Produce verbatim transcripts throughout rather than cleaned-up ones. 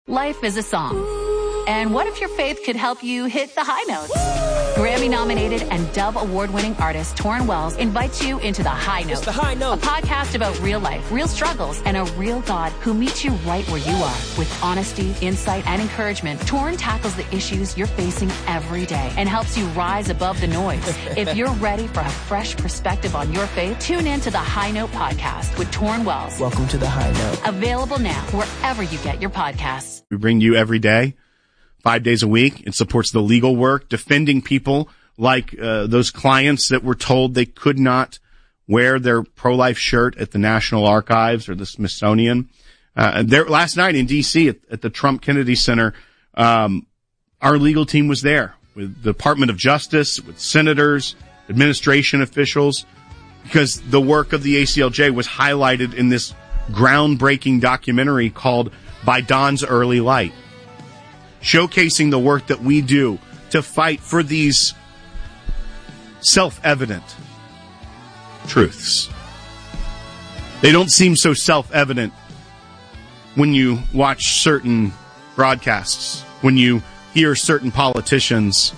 Life is a song. And what if your faith could help you hit the high notes? Grammy-nominated and Dove Award-winning artist Torrin Wells invites you into The High Note. It's The High Note. A podcast about real life, real struggles, and a real God who meets you right where you are. With honesty, insight, and encouragement, Torrin tackles the issues you're facing every day and helps you rise above the noise. If you're ready for a fresh perspective on your faith, tune in to The High Note podcast with Torrin Wells. Welcome to The High Note. Available now wherever you get your podcasts. We bring you every day. Five days a week. It supports the legal work, defending people like uh, those clients that were told they could not wear their pro-life shirt at the National Archives or the Smithsonian. Uh, there last night in D C at, at the Trump Kennedy Center, um, our legal team was there with the Department of Justice, with senators, administration officials, because the work of the A C L J was highlighted in this groundbreaking documentary called By Dawn's Early Light, showcasing the work that we do to fight for these self-evident truths. They don't seem so self-evident when you watch certain broadcasts, when you hear certain politicians,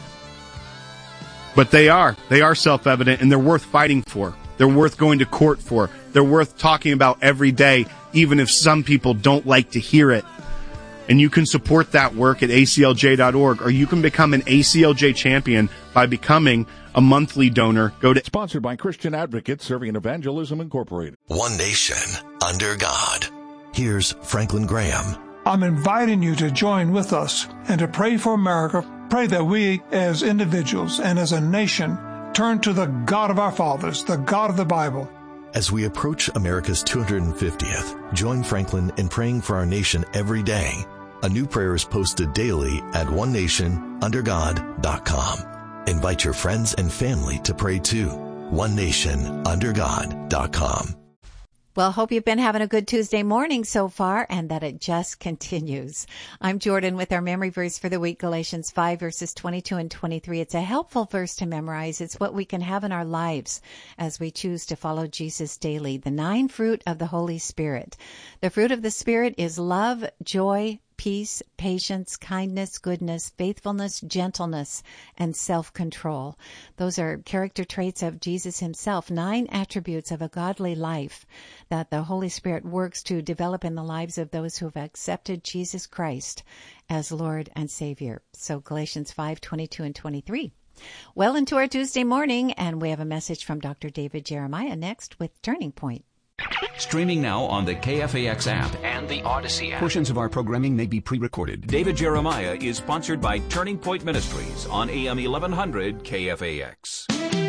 but they are. They are self-evident, and they're worth fighting for. They're worth going to court for. They're worth talking about every day, even if some people don't like to hear it. And you can support that work at A C L J dot org, or you can become an A C L J champion by becoming a monthly donor. Go to Sponsored by Christian Advocates Serving Evangelism Incorporated. One nation under God. Here's Franklin Graham. I'm inviting you to join with us and to pray for America. Pray that we as individuals and as a nation turn to the God of our fathers, the God of the Bible. As we approach America's two hundred fiftieth, join Franklin in praying for our nation every day. A new prayer is posted daily at one nation under god dot com. Invite your friends and family to pray too. one nation under god dot com. Well, hope you've been having a good Tuesday morning so far and that it just continues. I'm Jordan with our memory verse for the week, Galatians five, verses twenty-two and twenty-three. It's a helpful verse to memorize. It's what we can have in our lives as we choose to follow Jesus daily. The nine fruit of the Holy Spirit. The fruit of the Spirit is love, joy, peace, patience, kindness, goodness, faithfulness, gentleness, and self-control. Those are character traits of Jesus himself, nine attributes of a godly life that the Holy Spirit works to develop in the lives of those who have accepted Jesus Christ as Lord and Savior. So Galatians five, twenty-two and twenty-three. Well into our Tuesday morning, and we have a message from Doctor David Jeremiah next with Turning Point. Streaming now on the K F A X app and the Odyssey app. Portions of our programming may be pre-recorded. David Jeremiah is sponsored by Turning Point Ministries on A M eleven hundred K F A X.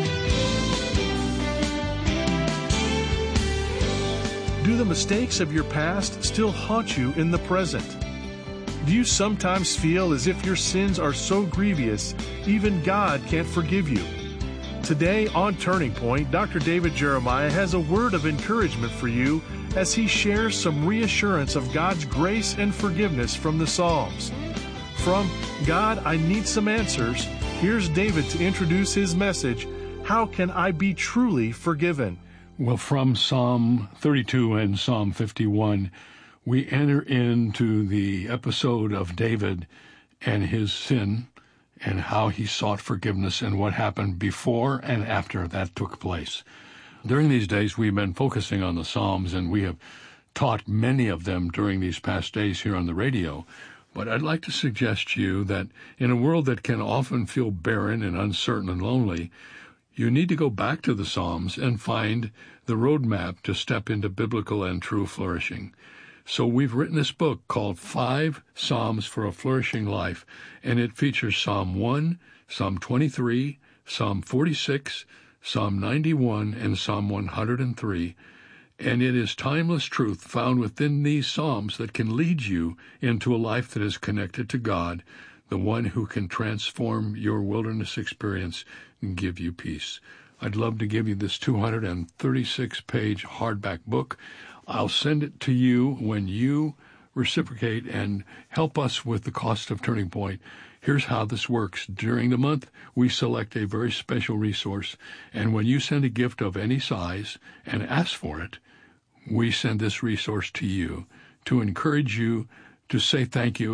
Do the mistakes of your past still haunt you in the present? Do you sometimes feel as if your sins are so grievous, even God can't forgive you? Today on Turning Point, Doctor David Jeremiah has a word of encouragement for you as he shares some reassurance of God's grace and forgiveness from the Psalms. From God, I Need Some Answers, here's David to introduce his message, How Can I Be Truly Forgiven? Well, from Psalm thirty-two and Psalm fifty-one, we enter into the episode of David and his sin, and how he sought forgiveness and what happened before and after that took place. During these days, we've been focusing on the Psalms, and we have taught many of them during these past days here on the radio. But I'd like to suggest to you that in a world that can often feel barren and uncertain and lonely, you need to go back to the Psalms and find the roadmap to step into biblical and true flourishing. So we've written this book called Five Psalms for a Flourishing Life, and it features Psalm one, Psalm twenty-three, Psalm forty-six, Psalm ninety-one, and Psalm one hundred three. And it is timeless truth found within these Psalms that can lead you into a life that is connected to God, the one who can transform your wilderness experience and give you peace. I'd love to give you this two hundred thirty-six page hardback book. I'll send it to you when you reciprocate and help us with the cost of Turning Point. Here's how this works. During the month, we select a very special resource, and when you send a gift of any size and ask for it, we send this resource to you to encourage you to say thank you